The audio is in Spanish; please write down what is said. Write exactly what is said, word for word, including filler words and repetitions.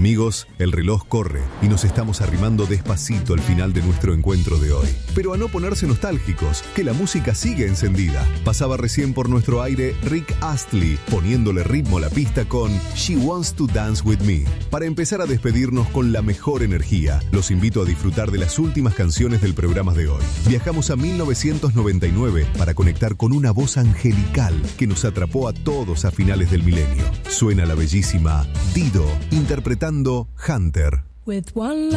Amigos, el reloj corre y nos estamos arrimando despacito al final de nuestro encuentro de hoy. Pero a no ponerse nostálgicos, que la música sigue encendida. Pasaba recién por nuestro aire Rick Astley, poniéndole ritmo a la pista con She Wants to Dance With Me. Para empezar a despedirnos con la mejor energía, los invito a disfrutar de las últimas canciones del programa de hoy. Viajamos a mil novecientos noventa y nueve para conectar con una voz angelical que nos atrapó a todos a finales del milenio. Suena la bellísima Dido, interpretando Hunter. With one